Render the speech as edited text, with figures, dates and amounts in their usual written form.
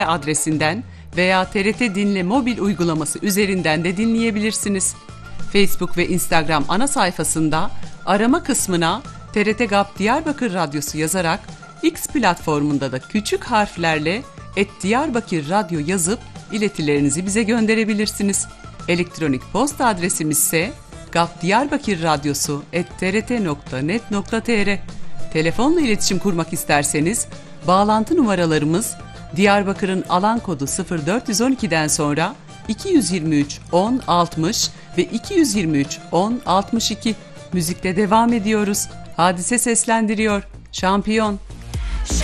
adresinden veya TRT Dinle mobil uygulaması üzerinden de dinleyebilirsiniz. Facebook ve Instagram ana sayfasında arama kısmına TRT GAP Diyarbakır Radyosu yazarak X platformunda da küçük harflerle @Diyarbakır Radyo yazıp iletilerinizi bize gönderebilirsiniz. Elektronik posta adresimiz ise gapdiyarbakirradyosu@trt.net.tr. Telefonla iletişim kurmak isterseniz bağlantı numaralarımız Diyarbakır'ın alan kodu 0412'den sonra 223 10 60 ve 223 10 62. Müzikle devam ediyoruz. Hadise seslendiriyor. Şampiyon.